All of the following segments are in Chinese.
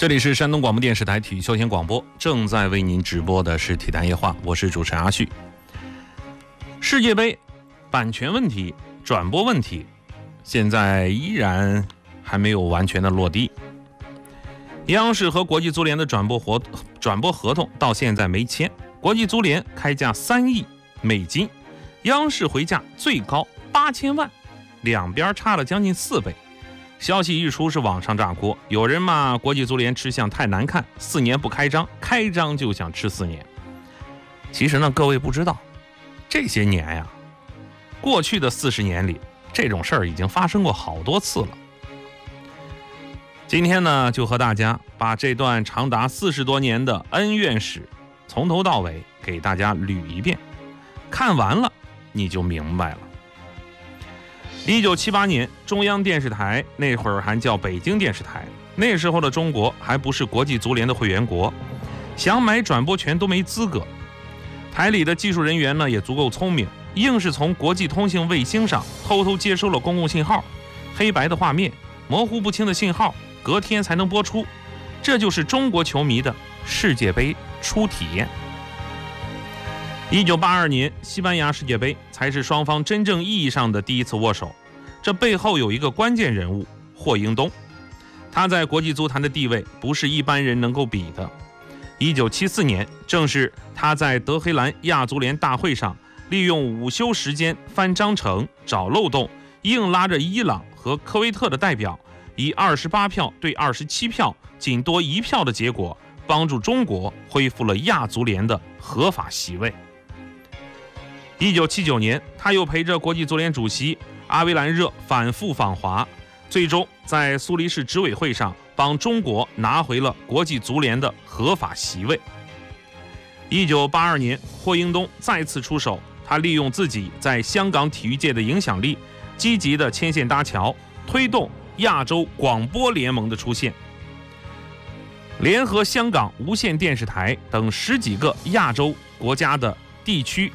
这里是山东广播电视台体育休闲广播，正在为您直播的是体坛夜话，我是主持人阿旭。世界杯版权问题、转播问题，现在依然还没有完全的落地。央视和国际足联的转播合同到现在没签，国际足联开价3亿美金，央视回价最高8000万，两边差了将近4倍。消息一出是网上炸锅，有人骂国际足联吃相太难看，4年不开张，开张就想吃4年。其实呢，各位不知道，这些年呀，过去的40年里，这种事儿已经发生过好多次了。今天呢，就和大家把这段长达40多年的恩怨史从头到尾给大家捋一遍，看完了你就明白了。1978年，中央电视台那会儿还叫北京电视台，那时候的中国还不是国际足联的会员国，想买转播权都没资格。台里的技术人员呢也足够聪明，硬是从国际通信卫星上偷偷接收了公共信号，黑白的画面，模糊不清的信号，隔天才能播出。这就是中国球迷的世界杯初体验。1982年西班牙世界杯才是双方真正意义上的第一次握手，这背后有一个关键人物霍英东，他在国际足坛的地位不是一般人能够比的。1974年，正是他在德黑兰亚足联大会上利用午休时间翻章程找漏洞，硬拉着伊朗和科威特的代表以28票对27票仅多1票的结果，帮助中国恢复了亚足联的合法席位。1979年，他又陪着国际足联主席阿维兰热反复访华，最终在苏黎世执委会上帮中国拿回了国际足联的合法席位。1982年，霍英东再次出手，他利用自己在香港体育界的影响力，积极地牵线搭桥，推动亚洲广播联盟的出现，联合香港无线电视台等10几个亚洲国家的地区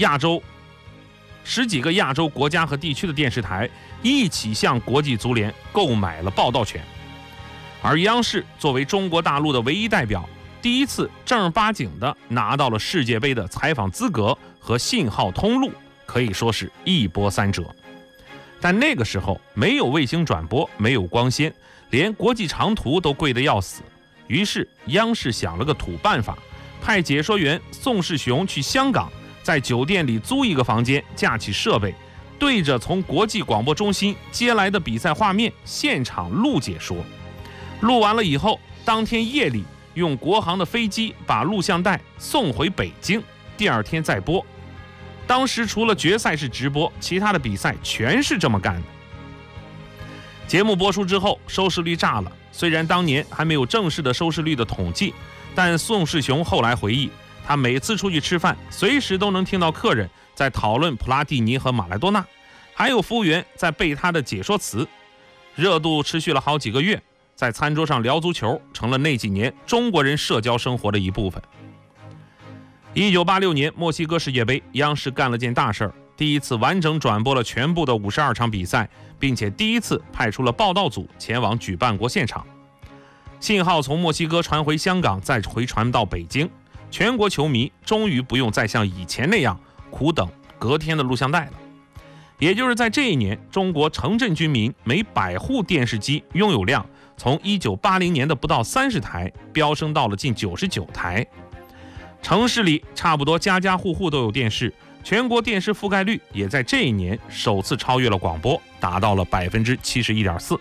10几个亚洲国家和地区的电视台一起向国际足联购买了报道权。而央视作为中国大陆的唯一代表，第一次正儿八经的拿到了世界杯的采访资格和信号通路，可以说是一波三折。但那个时候没有卫星转播，没有光纤，连国际长途都贵得要死。于是央视想了个土办法，派解说员宋世雄去香港，在酒店里租一个房间，架起设备，对着从国际广播中心接来的比赛画面现场录解说。录完了以后，当天夜里用国航的飞机把录像带送回北京，第二天再播。当时除了决赛是直播，其他的比赛全是这么干的。节目播出之后，收视率炸了。虽然当年还没有正式的收视率的统计，但宋世雄后来回忆，他每次出去吃饭，随时都能听到客人在讨论普拉蒂尼和马莱多纳，还有服务员在背他的解说词。热度持续了好几个月，在餐桌上聊足球成了那几年中国人社交生活的一部分。1986年墨西哥世界杯，央视干了件大事儿，第一次完整转播了全部的52场比赛，并且第一次派出了报道组前往举办国现场。信号从墨西哥传回香港，再回传到北京，全国球迷终于不用再像以前那样苦等隔天的录像带了。也就是在这一年，中国城镇居民每100户电视机拥有量从1980年的不到30台飙升到了近99台。城市里差不多家家户户都有电视，全国电视覆盖率也在这一年首次超越了广播，达到了71.4%。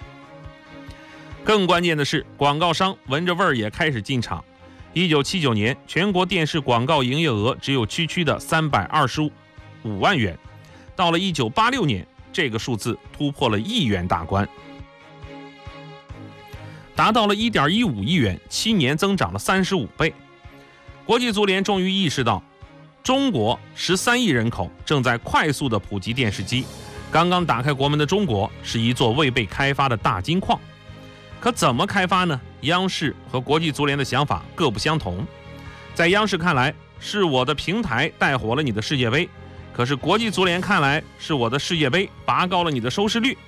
更关键的是，广告商闻着味儿也开始进场。1979年，全国电视广告营业额只有区区的325万元，到了1986年，这个数字突破了1亿元大关，达到了1.15亿元，7年增长了35倍。国际足联终于意识到，中国13亿人口正在快速的普及电视机，刚刚打开国门的中国是一座未被开发的大金矿。可怎么开发呢？央视和国际足联的想法各不相同。在央视看来，是我的平台带火了你的世界杯，可是国际足联看来，是我的世界杯拔高了你的收视率。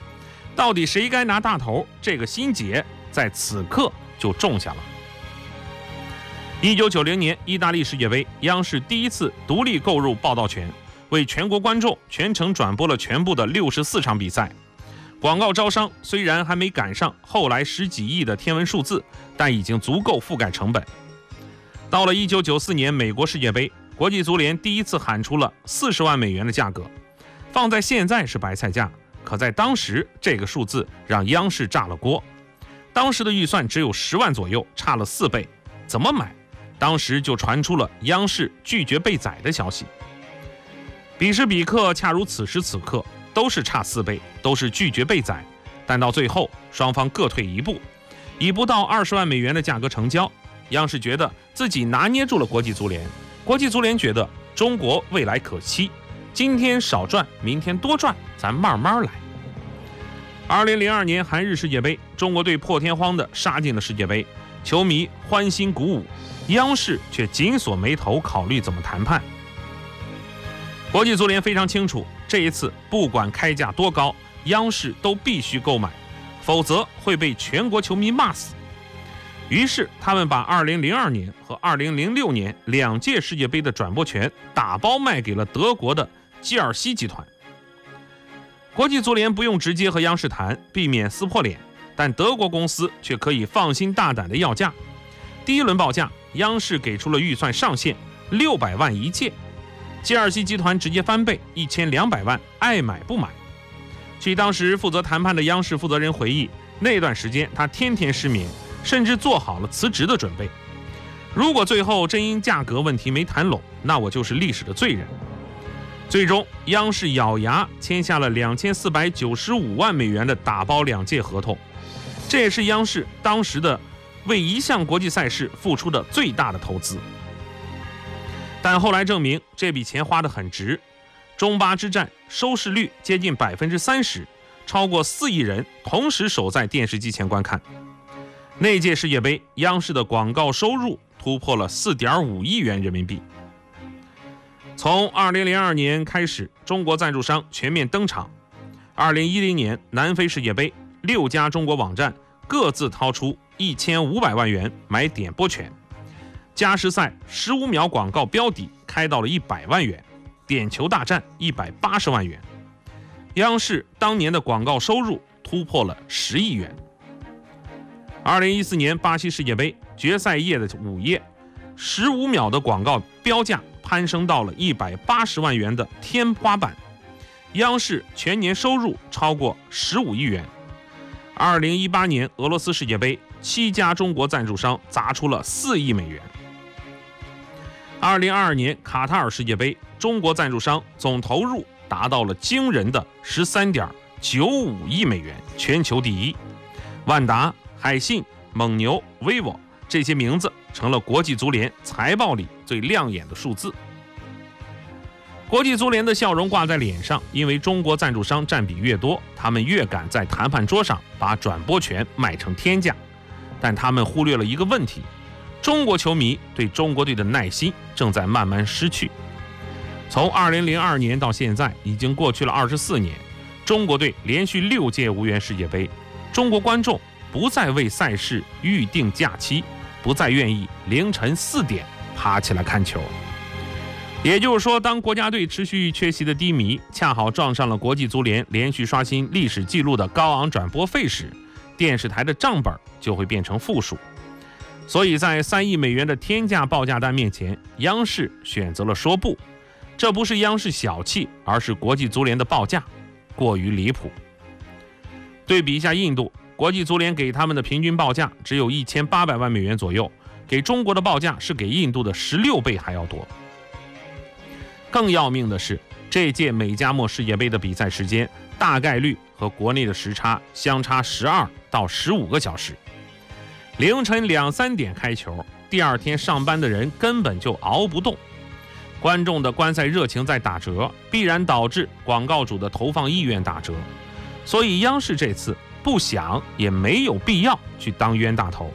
到底谁该拿大头？这个心结在此刻就种下了。1990年意大利世界杯，央视第一次独立购入报道权，为全国观众全程转播了全部的64场比赛。广告招商虽然还没赶上后来10几亿的天文数字，但已经足够覆盖成本。到了1994年美国世界杯，国际足联第一次喊出了40万美元的价格，放在现在是白菜价，可在当时这个数字让央视炸了锅。当时的预算只有10万左右，差了4倍，怎么买？当时就传出了央视拒绝被宰的消息。彼时彼刻，恰如此时此刻，都是差4倍，都是拒绝被宰，但到最后双方各退一步，以不到20万美元的价格成交。央视觉得自己拿捏住了国际足联，国际足联觉得中国未来可期，今天少赚，明天多赚，咱慢慢来。2002年韩日世界杯，中国队破天荒地杀进了世界杯，球迷欢欣鼓舞，央视却紧锁眉头，考虑怎么谈判。国际足联非常清楚，这一次不管开价多高，央视都必须购买，否则会被全国球迷骂死。于是他们把2002年和2006年2届世界杯的转播权打包卖给了德国的基尔西集团。国际足联不用直接和央视谈，避免撕破脸，但德国公司却可以放心大胆的要价。第一轮报价，央视给出了预算上限600万一届，基尔西集团直接翻倍1200万，爱买不买。据当时负责谈判的央视负责人回忆，那段时间他天天失眠，甚至做好了辞职的准备。如果最后真因价格问题没谈拢，那我就是历史的罪人。最终央视咬牙签下了2495万美元的打包2届合同，这也是央视当时的为一项国际赛事付出的最大的投资。但后来证明这笔钱花得很值，中巴之战收视率接近30%，超过4亿人同时守在电视机前观看。那届世界杯，央视的广告收入突破了4.5亿元人民币。从2002年开始，中国赞助商全面登场。2010年南非世界杯，6家中国网站各自掏出1500万元买点播权，加时赛15秒广告标底开到了100万元，点球大战180万元。央视当年的广告收入突破了10亿元。2014年巴西世界杯决赛夜的午夜，15秒的广告标价攀升到了180万元的天花板，央视全年收入超过15亿元。2018年俄罗斯世界杯，7家中国赞助商砸出了4亿美元。2022年卡塔尔世界杯，中国赞助商总投入达到了惊人的13.95亿美元，全球第一。万达、海信、蒙牛、vivo 这些名字成了国际足联财报里最亮眼的数字。国际足联的笑容挂在脸上，因为中国赞助商占比越多，他们越敢在谈判桌上把转播权卖成天价。但他们忽略了一个问题，中国球迷对中国队的耐心正在慢慢失去。从2002年到现在，已经过去了24年，中国队连续6届无缘世界杯，中国观众不再为赛事预定假期，不再愿意凌晨4点爬起来看球。也就是说，当国家队持续缺席的低迷恰好撞上了国际足联连续刷新历史记录的高昂转播费时，电视台的账本就会变成负数。所以在3亿美元的天价报价单面前，央视选择了说不。这不是央视小气，而是国际足联的报价过于离谱。对比一下印度，国际足联给他们的平均报价只有1800万美元左右，给中国的报价是给印度的16倍还要多。更要命的是，这届美加墨世界杯的比赛时间大概率和国内的时差相差12到15个小时，凌晨2、3点开球，第二天上班的人根本就熬不动。观众的观赛热情在打折，必然导致广告主的投放意愿打折。所以央视这次不想也没有必要去当冤大头。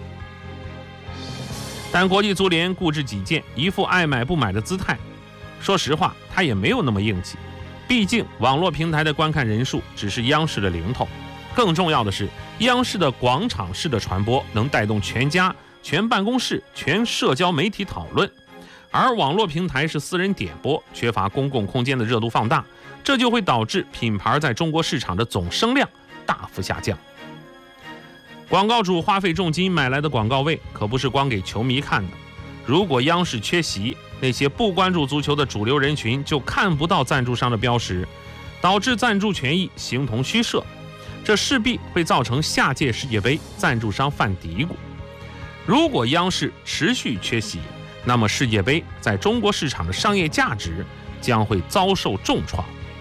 但国际足联固执己见，一副爱买不买的姿态。说实话，他也没有那么硬气，毕竟网络平台的观看人数只是央视的零头， 更重要的是，央视的广场式的传播能带动全家、全办公室、全社交媒体讨论，而网络平台是私人点播，缺乏公共空间的热度放大，这就会导致品牌在中国市场的总声量大幅下降。广告主花费重金买来的广告位可不是光给球迷看的，如果央视缺席，那些不关注足球的主流人群就看不到赞助商的标识，导致赞助权益形同虚设，这势必会造成下届世界杯赞助商犯嘀咕。如果央视持续缺席，那么世界杯在中国市场的商业价值将会遭受重创。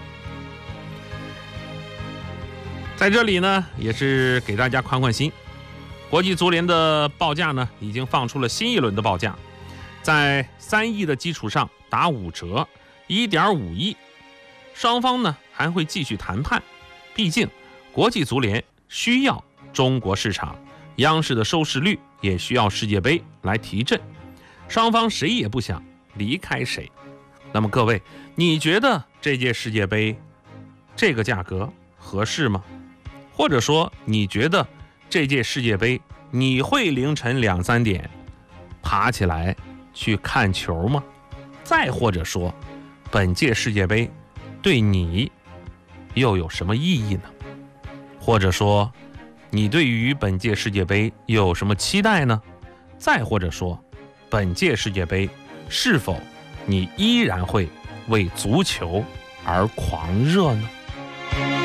在这里呢，也是给大家宽宽心，国际足联的报价呢已经放出了新一轮的报价，在3亿的基础上打5折，1.5亿。双方呢还会继续谈判，毕竟国际足联需要中国市场，央视的收视率也需要世界杯来提振，双方谁也不想离开谁。那么各位，你觉得这届世界杯这个价格合适吗？或者说你觉得这届世界杯你会凌晨2、3点爬起来去看球吗？再或者说本届世界杯对你又有什么意义呢？或者说你对于本届世界杯有什么期待呢？再或者说本届世界杯是否你依然会为足球而狂热呢？